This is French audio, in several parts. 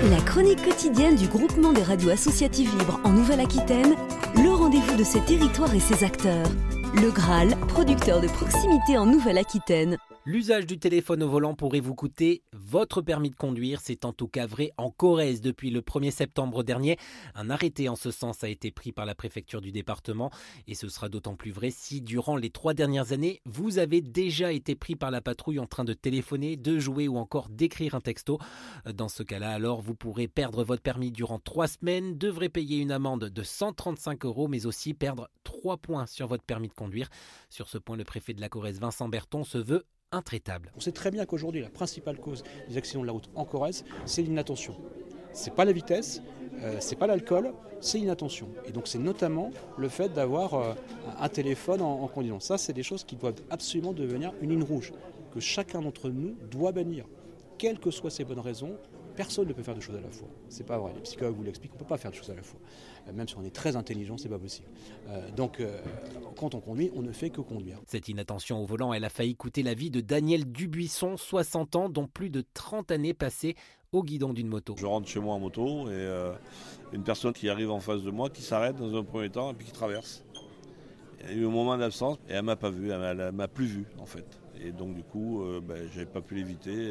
La chronique quotidienne du groupement des radios associatives libres en Nouvelle-Aquitaine, le rendez-vous de ses territoires et ses acteurs. Le Graal, producteur de proximité en Nouvelle-Aquitaine. L'usage du téléphone au volant pourrait vous coûter votre permis de conduire. C'est en tout cas vrai en Corrèze depuis le 1er septembre dernier. Un arrêté en ce sens a été pris par la préfecture du département et ce sera d'autant plus vrai si durant les 3 dernières années, vous avez déjà été pris par la patrouille en train de téléphoner, de jouer ou encore d'écrire un texto. Dans ce cas-là, alors, vous pourrez perdre votre permis durant 3 semaines, devrez payer une amende de 135 €, mais aussi perdre 3 points sur votre permis de conduire. Sur ce point, le préfet de la Corrèze, Vincent Berton, se veut intraitable. On sait très bien qu'aujourd'hui, la principale cause des accidents de la route en Corrèze, c'est l'inattention. C'est pas la vitesse, c'est pas l'alcool, c'est l'inattention. Et donc c'est notamment le fait d'avoir un téléphone en conduisant. Ça, c'est des choses qui doivent absolument devenir une ligne rouge, que chacun d'entre nous doit bannir. Quelles que soient ses bonnes raisons, personne ne peut faire deux choses à la fois. C'est pas vrai. Les psychologues vous l'expliquent, on ne peut pas faire deux choses à la fois. Même si on est très intelligent, c'est pas possible. Donc, quand on conduit, on ne fait que conduire. Cette inattention au volant, elle a failli coûter la vie de Daniel Dubuisson, 60 ans, dont plus de 30 années passées au guidon d'une moto. Je rentre chez moi en moto et une personne qui arrive en face de moi, qui s'arrête dans un premier temps et puis qui traverse. Il y a eu un moment d'absence et elle m'a pas vu, elle m'a plus vu en fait. Et donc du coup, j'avais pas pu l'éviter.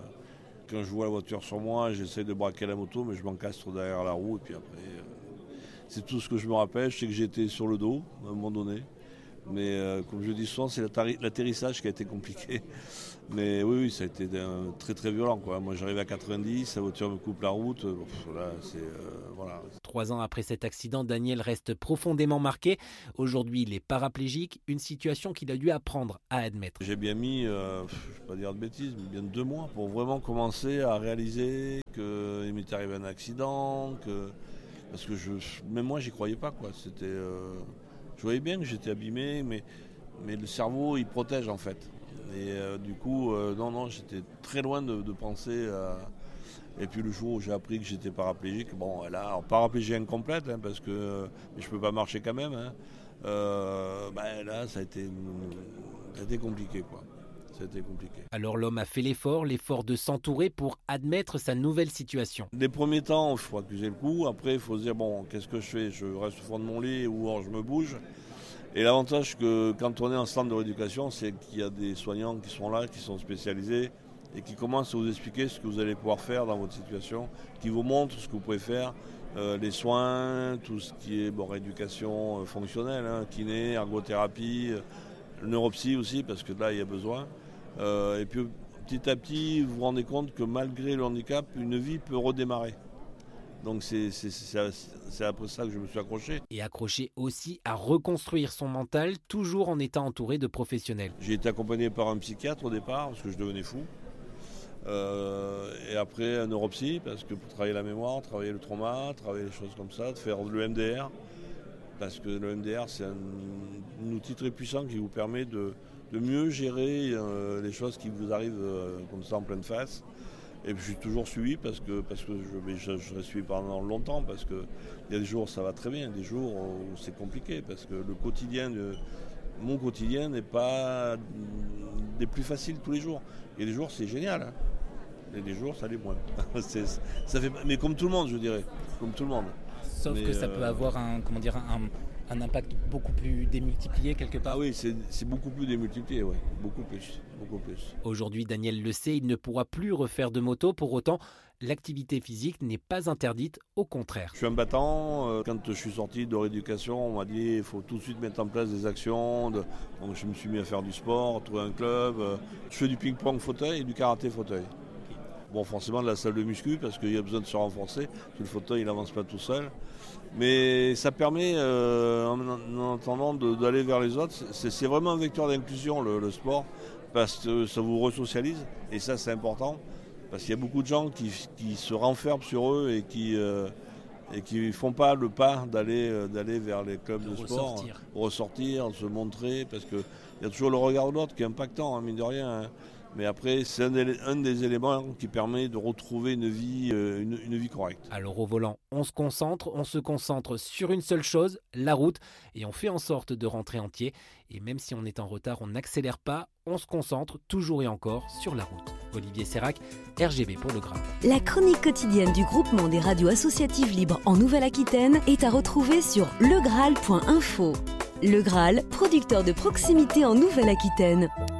Quand je vois la voiture sur moi, j'essaie de braquer la moto, mais je m'encastre derrière la roue. Et puis après, c'est tout ce que je me rappelle. Je sais que j'étais sur le dos à un moment donné. Mais comme je dis souvent, c'est l'atterrissage qui a été compliqué. Mais oui, ça a été très très violent, quoi. Moi, j'arrive à 90, la voiture me coupe la route. Là, voilà. 3 ans après cet accident, Daniel reste profondément marqué. Aujourd'hui, il est paraplégique, une situation qu'il a dû apprendre à admettre. J'ai bien mis, je ne vais pas dire de bêtises, mais bien 2 mois pour vraiment commencer à réaliser qu'il m'était arrivé un accident, parce que même moi, j'y croyais pas, quoi. Je voyais bien que j'étais abîmé, mais le cerveau, il protège en fait. Et du coup, non, j'étais très loin de penser à... Et puis le jour où j'ai appris que j'étais paraplégique, bon, là, paraplégie incomplète, parce que mais je peux pas marcher quand même. Là, ça a été compliqué, quoi. C'était compliqué. Alors l'homme a fait l'effort de s'entourer pour admettre sa nouvelle situation. Les premiers temps, il faut accuser le coup. Après, il faut se dire, bon, qu'est-ce que je fais ? Je reste au fond de mon lit ou alors je me bouge. Et l'avantage que quand on est en centre de rééducation, c'est qu'il y a des soignants qui sont là, qui sont spécialisés et qui commencent à vous expliquer ce que vous allez pouvoir faire dans votre situation, qui vous montrent ce que vous pouvez faire, les soins, tout ce qui est rééducation fonctionnelle, kiné, ergothérapie, neuropsy aussi, parce que là, il y a besoin. Et puis petit à petit, vous vous rendez compte que malgré le handicap, une vie peut redémarrer. Donc c'est après ça que je me suis accroché. Et accroché aussi à reconstruire son mental, toujours en étant entouré de professionnels. J'ai été accompagné par un psychiatre au départ, parce que je devenais fou. Et après un neuropsy, parce que pour travailler la mémoire, travailler le trauma, travailler les choses comme ça, de faire le MDR. Parce que le MDR, c'est un outil très puissant qui vous permet de mieux gérer les choses qui vous arrivent comme ça en pleine face. Et puis je suis toujours suivi parce que je reste suivi pendant longtemps, parce qu'il y a des jours où ça va très bien, des jours où c'est compliqué, parce que mon quotidien n'est pas des plus faciles tous les jours. Il y a des jours c'est génial, et des jours ça l'est moins. Mais comme tout le monde, je dirais, comme tout le monde. Sauf que ça peut avoir un impact beaucoup plus démultiplié quelque part. Ah oui, c'est beaucoup plus démultiplié, oui, beaucoup plus. Aujourd'hui, Daniel le sait, il ne pourra plus refaire de moto. Pour autant, l'activité physique n'est pas interdite, au contraire. Je suis un battant. Quand je suis sorti de rééducation, on m'a dit qu'il faut tout de suite mettre en place des actions. Donc je me suis mis à faire du sport, trouver un club. Je fais du ping-pong fauteuil et du karaté fauteuil. Bon, forcément de la salle de muscu parce qu'il y a besoin de se renforcer, parce que le fauteuil il n'avance pas tout seul. Mais ça permet en attendant d'aller vers les autres. C'est vraiment un vecteur d'inclusion le sport, parce que ça vous resocialise et ça c'est important. Parce qu'il y a beaucoup de gens qui se renferment sur eux et qui font pas le pas d'aller vers les clubs de sport, ressortir, se montrer, parce qu'il y a toujours le regard de l'autre qui est impactant, mine de rien. Mais après, c'est un des éléments qui permet de retrouver une vie correcte. Alors au volant, on se concentre sur une seule chose, la route, et on fait en sorte de rentrer entier. Et même si on est en retard, on n'accélère pas, on se concentre toujours et encore sur la route. Olivier Sérac, RGB pour le Graal. La chronique quotidienne du groupement des radios associatives libres en Nouvelle-Aquitaine est à retrouver sur legraal.info. Le Graal, producteur de proximité en Nouvelle-Aquitaine.